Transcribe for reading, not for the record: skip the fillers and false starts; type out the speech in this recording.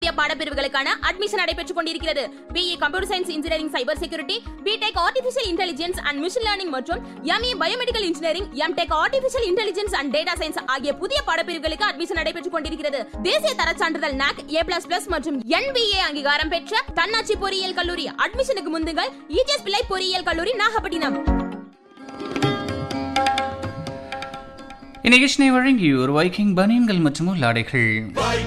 புதிய பாடப்பிரிவுகளுக்கான அட்மிஷன் நடைபெற்றுக் கொண்டிருக்கிறது. BE computer science engineering cyber security, BTech artificial intelligence and machine learning மற்றும் ME biomedical engineering, MTech artificial intelligence and data science ஆகிய புதிய பாடப்பிரிவுகளுக்கு admission நடைபெற்றுக் கொண்டிருக்கிறது. தேசிய தரச் சான்றிதழ் NAC A++ மற்றும் NBA அங்கீகாரம் பெற்ற தன்னாட்சி பொறியியல் கல்லூரி. அட்மிஷனுக்கு முந்துங்கள். EGS பிள்ளை பொறியியல் கல்லூரி, நாகப்பட்டினம். இந்நிகழ்ச்சியை வழங்கியோர் வைக்கிங் பனியன்கள் மற்றும் உள்ளாடைகள்.